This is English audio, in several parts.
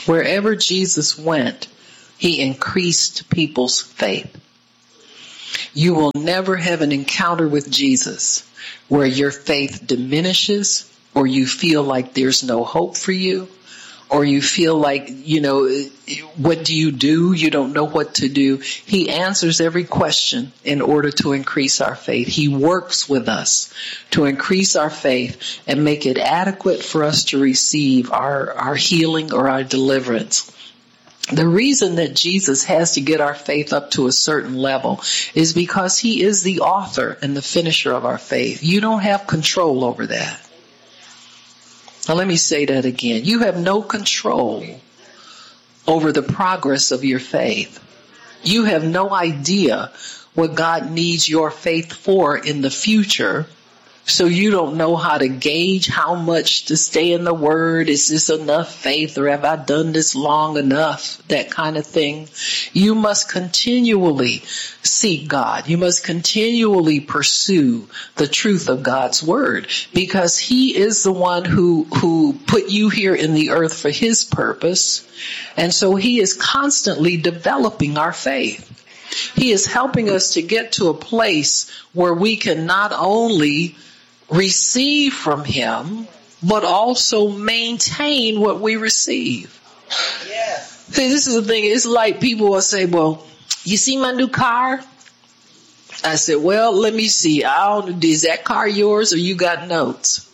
Wherever Jesus went, he increased people's faith. You will never have an encounter with Jesus where your faith diminishes, or you feel like there's no hope for you, or you feel like, what do? You don't know what to do. He answers every question in order to increase our faith. He works with us to increase our faith and make it adequate for us to receive our healing or our deliverance. The reason that Jesus has to get our faith up to a certain level is because he is the author and the finisher of our faith. You don't have control over that. Now let me say that again. You have no control over the progress of your faith. You have no idea what God needs your faith for in the future. So you don't know how to gauge how much to stay in the Word. Is this enough faith, or have I done this long enough? That kind of thing. You must continually seek God. You must continually pursue the truth of God's Word, because he is the one who put you here in the earth for his purpose. And so he is constantly developing our faith. He is helping us to get to a place where we can not only receive from him, but also maintain what we receive. Yes. See, this is the thing. It's like people will say, well, you see my new car? I said, well, let me see. Is that car yours, or you got notes?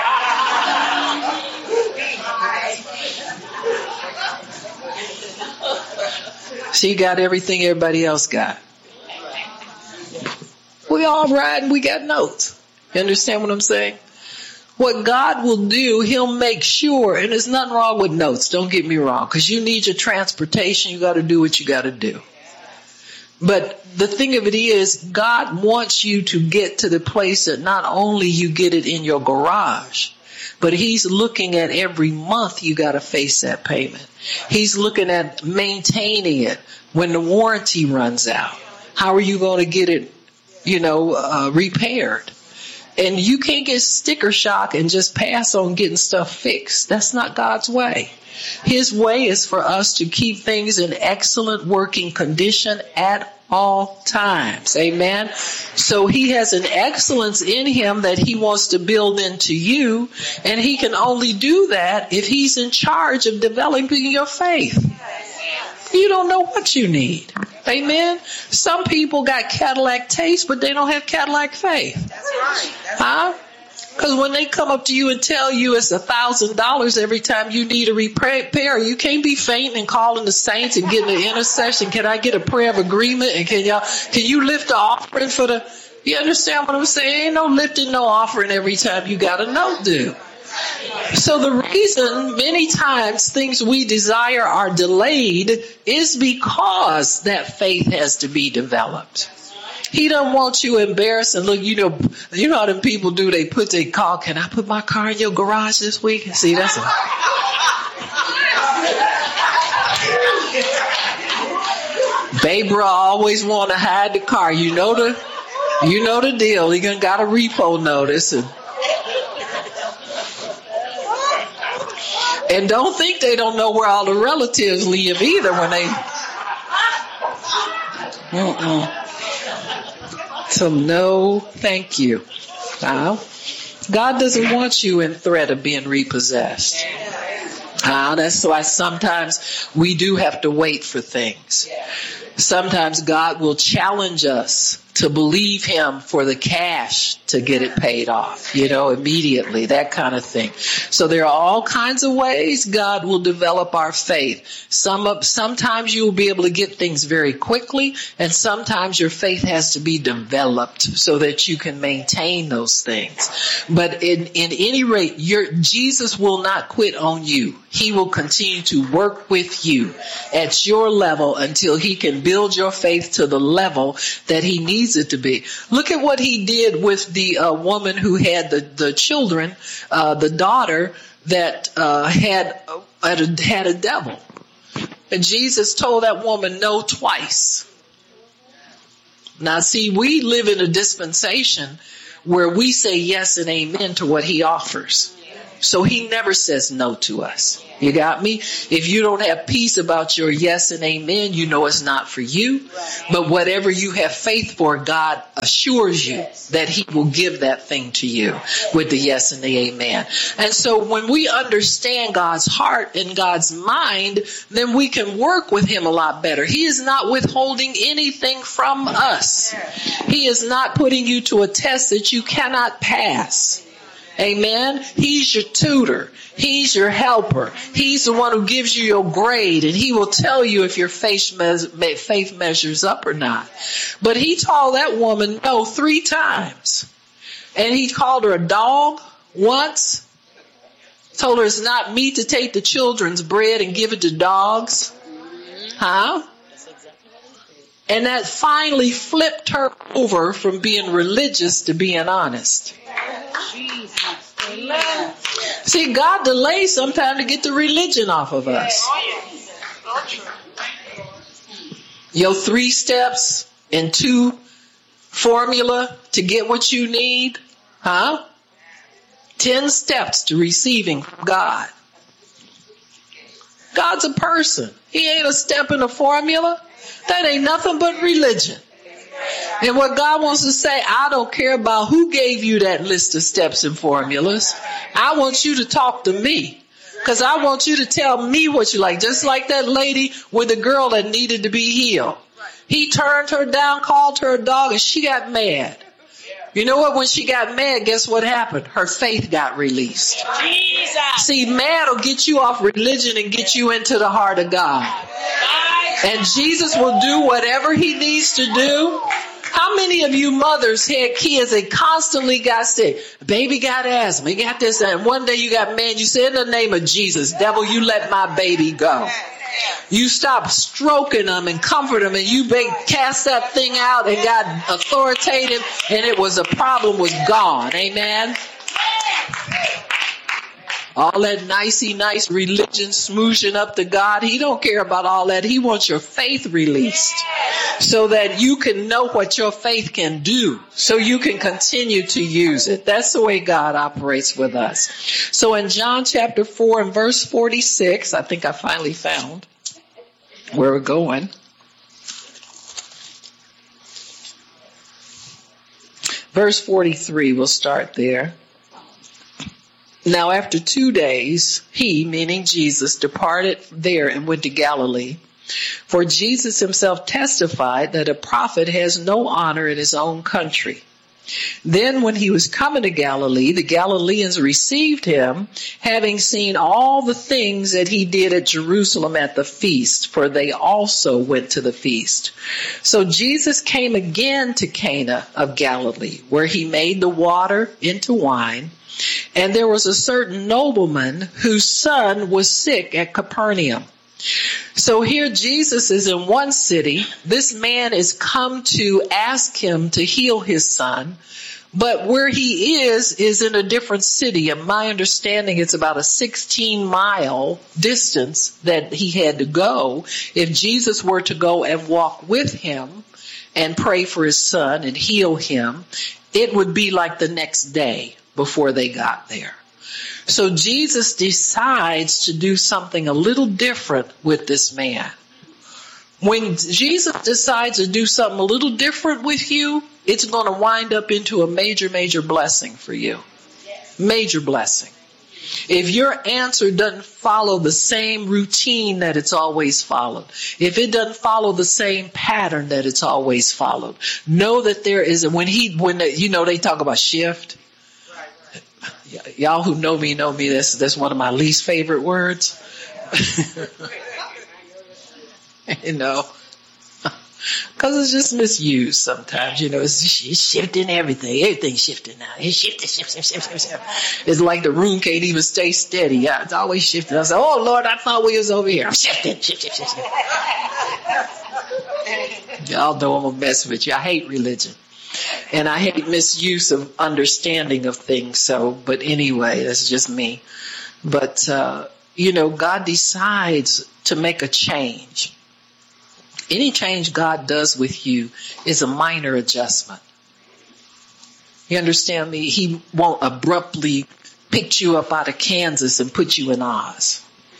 She got everything everybody else got. We all ride and we got notes. You understand what I'm saying? What God will do, he'll make sure, and there's nothing wrong with notes, don't get me wrong, because you need your transportation, you got to do what you got to do. But the thing of it is, God wants you to get to the place that not only you get it in your garage, but he's looking at every month you got to face that payment. He's looking at maintaining it when the warranty runs out. How are you going to get it, repaired? And you can't get sticker shock and just pass on getting stuff fixed. That's not God's way. His way is for us to keep things in excellent working condition at all times. Amen. So he has an excellence in him that he wants to build into you. And he can only do that if he's in charge of developing your faith. You don't know what you need. Amen. Some people got Cadillac taste, but they don't have Cadillac faith. That's right. Huh? Because when they come up to you and tell you it's $1,000 every time you need a repair, you can't be fainting and calling the saints and getting an intercession. Can I get a prayer of agreement? And can you lift the offering for the? You understand what I'm saying? Ain't no lifting no offering every time you got a note due. So the reason many times things we desire are delayed is because that faith has to be developed. He don't want you embarrassed and look, you know how them people do, they call, can I put my car in your garage this week? See, that's Babra always want to hide the car. You know the deal. He got a repo notice and don't think they don't know where all the relatives live either when they. So no, thank you. God doesn't want you in threat of being repossessed. That's why sometimes we do have to wait for things. Sometimes God will challenge us to believe him for the cash to get it paid off, immediately, that kind of thing. So there are all kinds of ways God will develop our faith. Sometimes you will be able to get things very quickly, and sometimes your faith has to be developed so that you can maintain those things. But in any rate, Jesus will not quit on you. He will continue to work with you at your level until he can build your faith to the level that he needs it to be. Look at what he did with the woman who had the children, the daughter that had a devil. And Jesus told that woman no twice. Now see, we live in a dispensation where we say yes and amen to what he offers. So he never says no to us. You got me? If you don't have peace about your yes and amen, you know it's not for you. But whatever you have faith for, God assures you that he will give that thing to you with the yes and the amen. And so when we understand God's heart and God's mind, then we can work with him a lot better. He is not withholding anything from us. He is not putting you to a test that you cannot pass. Amen. He's your tutor. He's your helper. He's the one who gives you your grade, and he will tell you if your faith measures up or not. But he told that woman no 3 times. And he called her a dog once. Told her it's not meet to take the children's bread and give it to dogs. Huh? And that finally flipped her over from being religious to being honest. See, God delays sometimes to get the religion off of us. Your 3 steps and 2 formula to get what you need. Huh? 10 steps to receiving from God. God's a person. He ain't a step in a formula. That ain't nothing but religion. And what God wants to say, I don't care about who gave you that list of steps and formulas. I want you to talk to me. Because I want you to tell me what you like. Just like that lady with the girl that needed to be healed. He turned her down, called her a dog, and she got mad. You know what? When she got mad, guess what happened? Her faith got released. Jesus. See, mad will get you off religion and get you into the heart of God. And Jesus will do whatever he needs to do. How many of you mothers had kids that constantly got sick? Baby got asthma, he got this, and one day you got mad. You said, in the name of Jesus, devil, you let my baby go. You stopped stroking them and comfort them, and you cast that thing out and got authoritative, and it was a problem was gone. Amen. All that nice religion smooshing up to God, he don't care about all that. He wants your faith released so that you can know what your faith can do, so you can continue to use it. That's the way God operates with us. So in John chapter 4 and verse 46, I think I finally found where we're going. Verse 43, we'll start there. Now after 2 days, he, meaning Jesus, departed there and went to Galilee. For Jesus himself testified that a prophet has no honor in his own country. Then when he was coming to Galilee, the Galileans received him, having seen all the things that he did at Jerusalem at the feast, for they also went to the feast. So Jesus came again to Cana of Galilee, where he made the water into wine. And there was a certain nobleman whose son was sick at Capernaum. So here Jesus is in one city. This man is come to ask him to heal his son. But where he is in a different city. And my understanding, it's about a 16-mile distance that he had to go. If Jesus were to go and walk with him and pray for his son and heal him, it would be like the next day before they got there. So Jesus decides to do something a little different with this man. When Jesus decides to do something a little different with you, it's going to wind up into a major, major blessing for you. Major blessing. If your answer doesn't follow the same routine that it's always followed, if it doesn't follow the same pattern that it's always followed, know that there is they talk about shift. Y'all who know me, that's one of my least favorite words. Because it's just misused sometimes. It's shifting everything. Everything's shifting now. It's shifting. It's like the room can't even stay steady. Yeah, it's always shifting. I say, oh, Lord, I thought we was over here. I'm shifting. Y'all know I'm going to mess with you. I hate religion. And I hate misuse of understanding of things. But anyway, that's just me. But, God decides to make a change. Any change God does with you is a minor adjustment. You understand me? He won't abruptly picked you up out of Kansas and put you in Oz.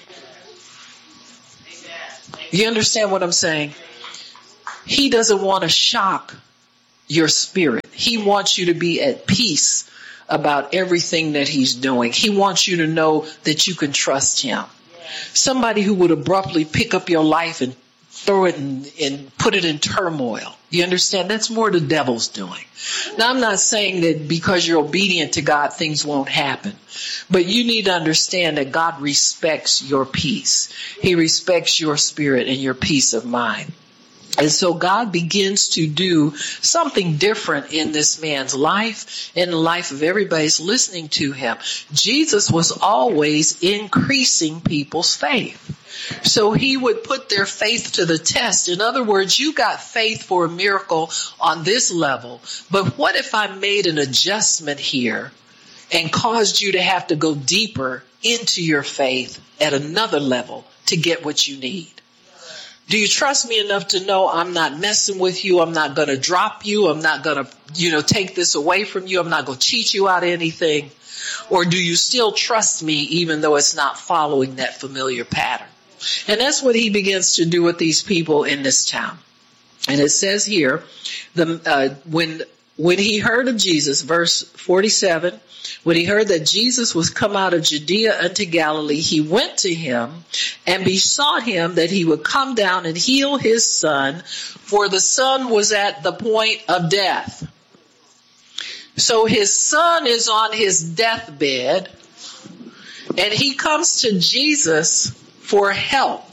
You understand what I'm saying? He doesn't want to shock your spirit. He wants you to be at peace about everything that he's doing. He wants you to know that you can trust him. Somebody who would abruptly pick up your life and throw it and put it in turmoil. You understand? That's more the devil's doing. Now, I'm not saying that because you're obedient to God, things won't happen. But you need to understand that God respects your peace. He respects your spirit and your peace of mind. And so God begins to do something different in this man's life, in the life of everybody who's listening to him. Jesus was always increasing people's faith. So he would put their faith to the test. In other words, you got faith for a miracle on this level, but what if I made an adjustment here and caused you to have to go deeper into your faith at another level to get what you need? Do you trust me enough to know I'm not messing with you? I'm not going to drop you. I'm not going to, take this away from you. I'm not going to cheat you out of anything. Or do you still trust me even though it's not following that familiar pattern? And that's what he begins to do with these people in this town. And it says here, when he heard of Jesus, verse 47, when he heard that Jesus was come out of Judea unto Galilee, he went to him and besought him that he would come down and heal his son, for the son was at the point of death. So his son is on his deathbed, and he comes to Jesus for help.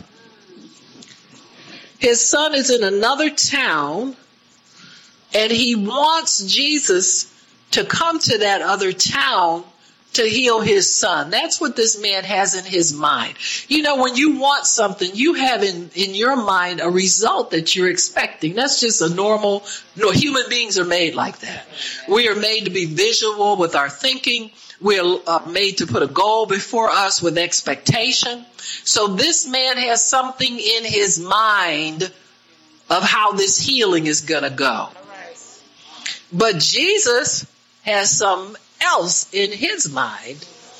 His son is in another town, and he wants Jesus to come to that other town to heal his son. That's what this man has in his mind. When you want something, you have in your mind a result that you're expecting. That's just a normal, human beings are made like that. We are made to be visual with our thinking. We're made to put a goal before us with expectation. So this man has something in his mind of how this healing is going to go. But Jesus has something else in his mind.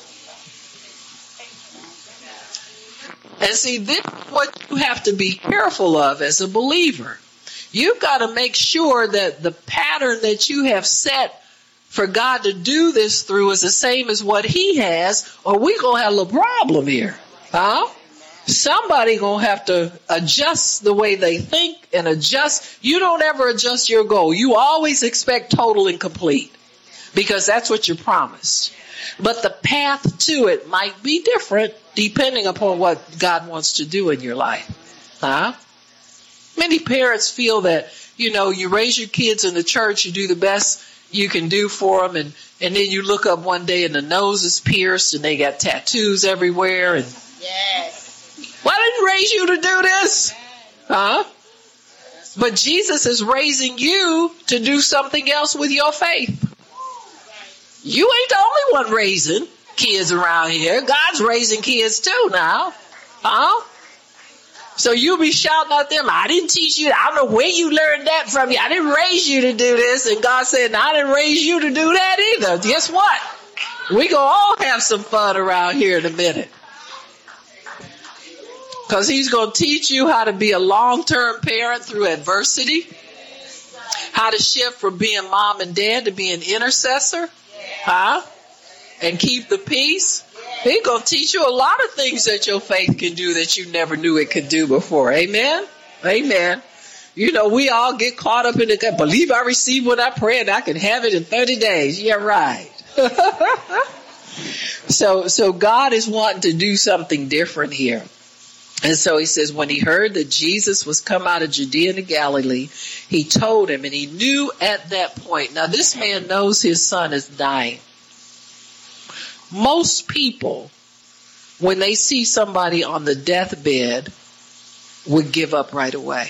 And see, this is what you have to be careful of as a believer. You've got to make sure that the pattern that you have set for God to do this through is the same as what he has, or we're going to have a problem here. Somebody going to have to adjust the way they think and adjust. You don't ever adjust your goal. You always expect total and complete, because that's what you're promised. But the path to it might be different depending upon what God wants to do in your life. Many parents feel that, you raise your kids in the church, you do the best you can do for them, and then you look up one day and the nose is pierced and they got tattoos everywhere. And well, I didn't raise you to do this. But Jesus is raising you to do something else with your faith. You ain't the only one raising kids around here. God's raising kids too now. So you'll be shouting at them, I didn't teach you. I don't know where you learned that from. I didn't raise you to do this. And God said, no, I didn't raise you to do that either. Guess what? We gonna all have some fun around here in a minute. Because he's going to teach you how to be a long-term parent through adversity. How to shift from being mom and dad to being intercessor. And keep the peace. He's going to teach you a lot of things that your faith can do that you never knew it could do before. Amen? Amen. We all get caught up in the, believe I receive what I pray and I can have it in 30 days. Yeah, right. So God is wanting to do something different here. And so he says, when he heard that Jesus was come out of Judea to Galilee, he told him, and he knew at that point. Now, this man knows his son is dying. Most people, when they see somebody on the deathbed, would give up right away.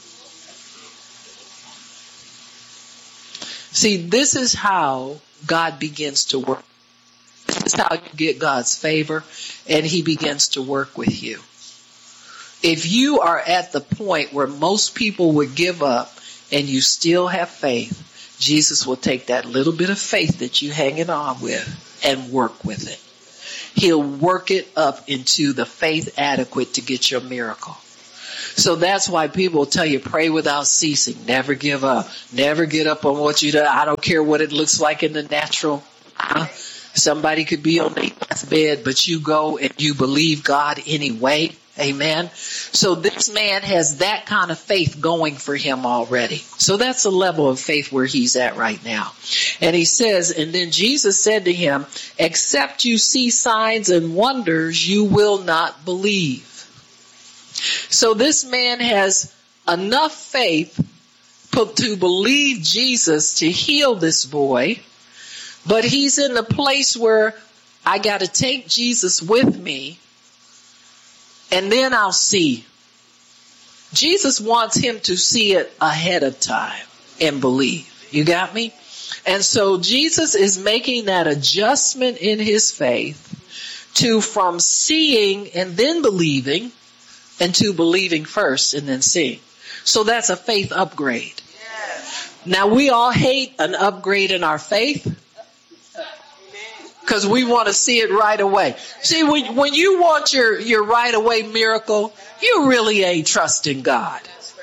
See, this is how God begins to work. This is how you get God's favor, and he begins to work with you. If you are at the point where most people would give up and you still have faith, Jesus will take that little bit of faith that you hanging on with and work with it. He'll work it up into the faith adequate to get your miracle. So that's why people will tell you, pray without ceasing. Never give up. Never get up on what you do. I don't care what it looks like in the natural. Somebody could be on their deathbed, but you go and you believe God anyway. Amen. So this man has that kind of faith going for him already. So that's a level of faith where he's at right now. And he says, and then Jesus said to him, except you see signs and wonders, you will not believe. So this man has enough faith to believe Jesus to heal this boy, but he's in the place where I got to take Jesus with me, and then I'll see. Jesus wants him to see it ahead of time and believe. You got me? And so Jesus is making that adjustment in his faith to from seeing and then believing, and to believing first and then seeing. So that's a faith upgrade. Now we all hate an upgrade in our faith because we want to see it right away. See, when you want your right away miracle, you really ain't trusting God.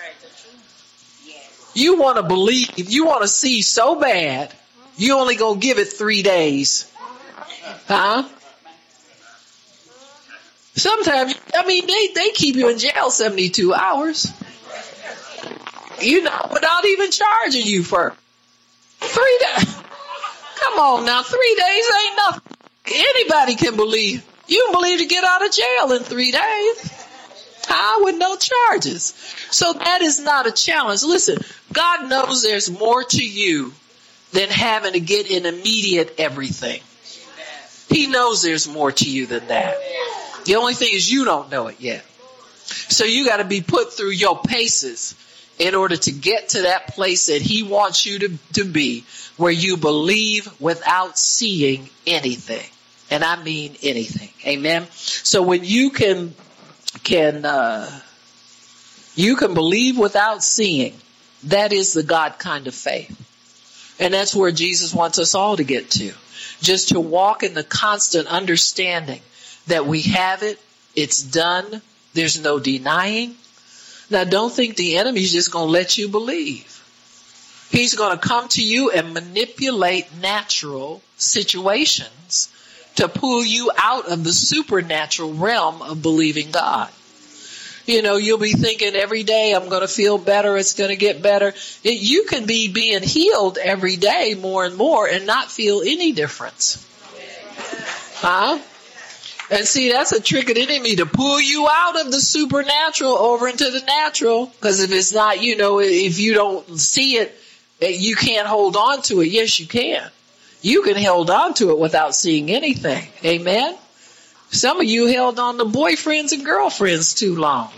You want to believe, you want to see so bad, you only gonna give it 3 days. Huh? Sometimes, I mean, they keep you in jail 72 hours. You know, without even charging you for 3 days. Come on now, 3 days ain't nothing. Anybody can believe. You can believe to get out of jail in 3 days. With no charges. So that is not a challenge. Listen, God knows there's more to you than having to get an immediate everything. He knows there's more to you than that. The only thing is you don't know it yet. So you got to be put through your paces in order to get to that place that he wants you to be, where you believe without seeing anything. And I mean anything. Amen. So when you can believe without seeing, that is the God kind of faith. And that's where Jesus wants us all to get to. Just to walk in the constant understanding that we have it, it's done, there's no denying. Now don't think the enemy's just going to let you believe. He's going to come to you and manipulate natural situations to pull you out of the supernatural realm of believing God. You know, you'll be thinking every day, I'm going to feel better, it's going to get better. You can be being healed every day more and more and not feel any difference. And see, that's a trick of the enemy, to pull you out of the supernatural over into the natural. Because if it's not, if you don't see it, you can't hold on to it. Yes, you can. You can hold on to it without seeing anything. Amen? Some of you held on to boyfriends and girlfriends too long.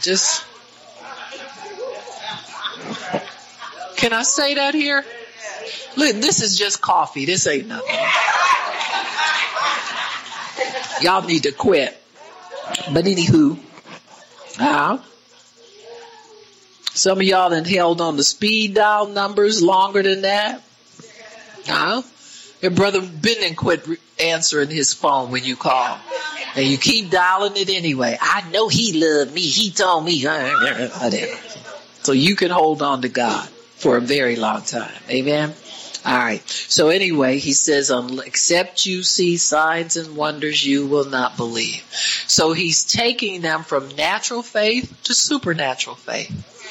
Can I say that here? Look, this is just coffee. This ain't nothing. Y'all need to quit. But anywho, some of y'all done held on to speed dial numbers longer than that. Your brother Ben and quit answering his phone when you call. And you keep dialing it anyway. I know he loved me. He told me. So you can hold on to God for a very long time. Amen. All right. So anyway, he says, except you see signs and wonders, you will not believe. So he's taking them from natural faith to supernatural faith.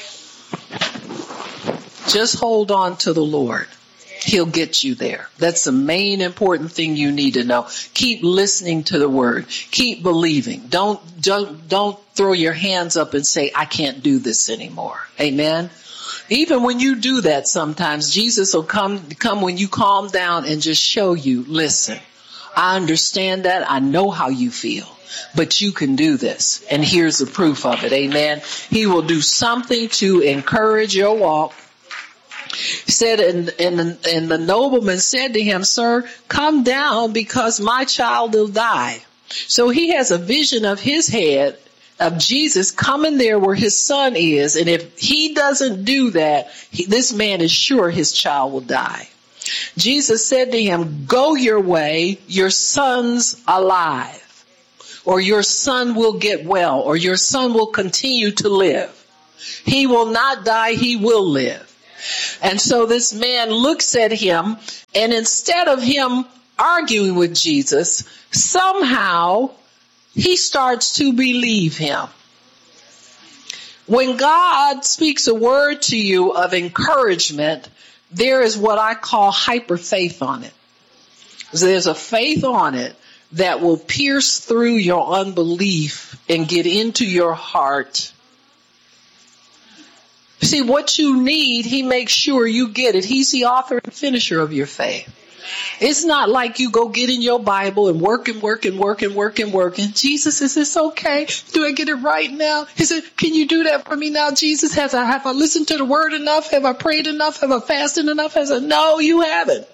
Just hold on to the Lord. He'll get you there. That's the main important thing you need to know. Keep listening to the word. Keep believing. Don't throw your hands up and say, I can't do this anymore. Amen. Even when you do that, sometimes Jesus will come when you calm down and just show you, listen, I understand that. I know how you feel, but you can do this. And here's the proof of it. Amen. He will do something to encourage your walk. Said, and the nobleman said to him, Sir, come down because my child will die. So he has a vision of his head, of Jesus coming there where his son is. And if he doesn't do that, this man is sure his child will die. Jesus said to him, go your way, your son's alive. Or your son will get well, or your son will continue to live. He will not die, he will live. And so this man looks at him, and instead of him arguing with Jesus, somehow he starts to believe him. When God speaks a word to you of encouragement, there is what I call hyper faith on it. There's a faith on it that will pierce through your unbelief and get into your heart. See, what you need, he makes sure you get it. He's the author and finisher of your faith. It's not like you go get in your Bible and work. Jesus, is this okay? Do I get it right now? He said, can you do that for me now, Jesus? Have I listened to the word enough? Have I prayed enough? Have I fasted enough? I said, no, you haven't.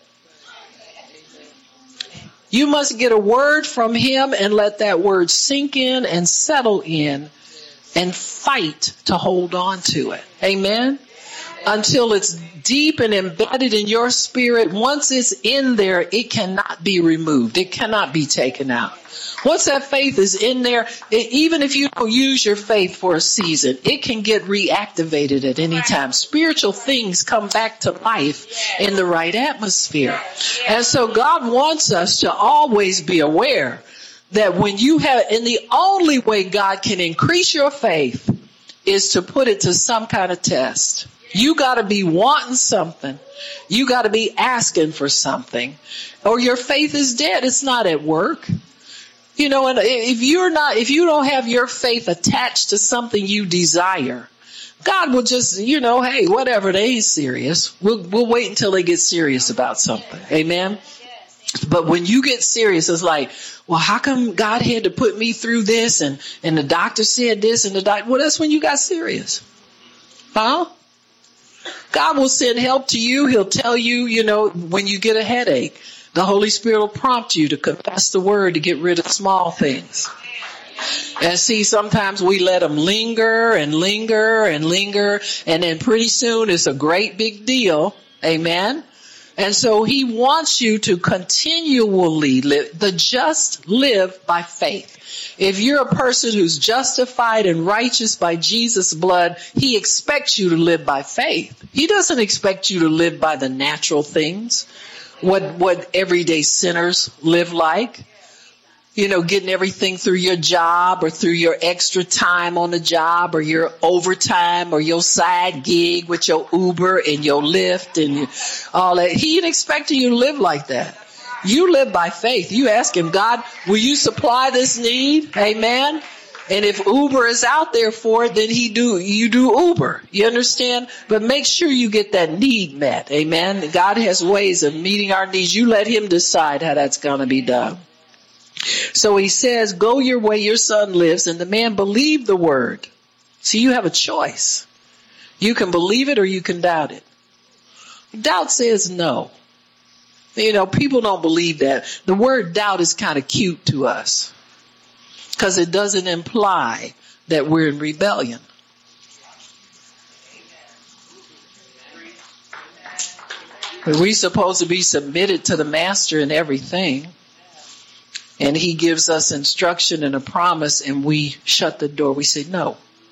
You must get a word from him and let that word sink in and settle in and fight to hold on to it. Amen? Until it's deep and embedded in your spirit. Once it's in there, it cannot be removed. It cannot be taken out. Once that faith is in there, even if you don't use your faith for a season, it can get reactivated at any time. Spiritual things come back to life in the right atmosphere. And so God wants us to always be aware that when you have, and the only way God can increase your faith is to put it to some kind of test. You got to be wanting something. You got to be asking for something, or your faith is dead. It's not at work. You know, and if you don't have your faith attached to something you desire, God will just, hey, whatever, they ain't serious. We'll wait until they get serious about something. Amen. But when you get serious, it's like, well, how come God had to put me through this and the doctor said this and well, that's when you got serious. Huh? God will send help to you. He'll tell you, when you get a headache, the Holy Spirit will prompt you to confess the word to get rid of small things. And see, sometimes we let them linger, and then pretty soon it's a great big deal. Amen. And so he wants you to continually live. The just live by faith. If you're a person who's justified and righteous by Jesus' blood, he expects you to live by faith. He doesn't expect you to live by the natural things, what everyday sinners live like. Getting everything through your job or through your extra time on the job or your overtime or your side gig with your Uber and your Lyft and all that. He ain't expecting you to live like that. You live by faith. You ask him, God, will you supply this need? Amen. And if Uber is out there for it, then you do Uber. You understand? But make sure you get that need met. Amen. God has ways of meeting our needs. You let him decide how that's going to be done. So he says, go your way, your son lives. And the man believed the word. So you have a choice. You can believe it or you can doubt it. Doubt says no. People don't believe that. The word doubt is kind of cute to us because it doesn't imply that we're in rebellion. We're supposed to be submitted to the master in everything. And he gives us instruction and a promise, and we shut the door. We say no.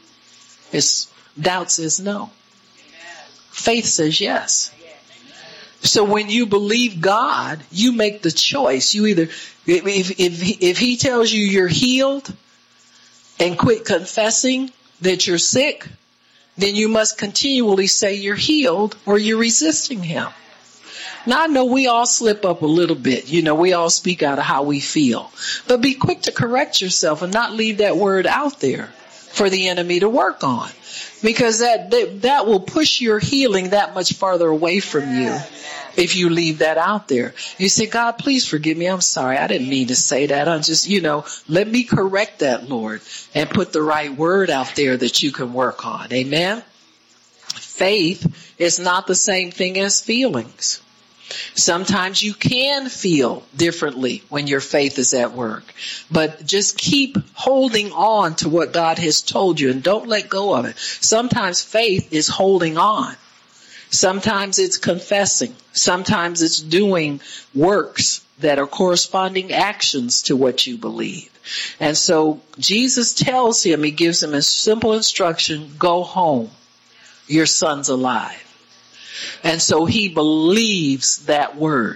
Doubt says no. Faith says yes. So when you believe God, you make the choice. You either, if he tells you you're healed and quit confessing that you're sick, then you must continually say you're healed or you're resisting him. Now, I know we all slip up a little bit. We all speak out of how we feel. But be quick to correct yourself and not leave that word out there for the enemy to work on. Because that will push your healing that much farther away from you if you leave that out there. You say, God, please forgive me. I'm sorry. I didn't mean to say that. I'm just, let me correct that, Lord, and put the right word out there that you can work on. Amen. Faith is not the same thing as feelings. Sometimes you can feel differently when your faith is at work, but just keep holding on to what God has told you and don't let go of it. Sometimes faith is holding on. Sometimes it's confessing. Sometimes it's doing works that are corresponding actions to what you believe. And so Jesus tells him, he gives him a simple instruction, go home. Your son's alive. And so he believes that word.